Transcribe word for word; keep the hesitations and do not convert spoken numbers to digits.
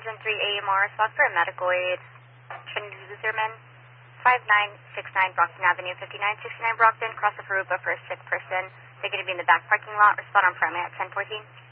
three A M R, spot for a medical aid. Trinity Lutherman, five nine six nine Brockton Avenue, fifty-nine sixty-nine Brockton, cross of Aruba for a sick person. They're going to be in the back parking lot. Respond on primary at ten fourteen.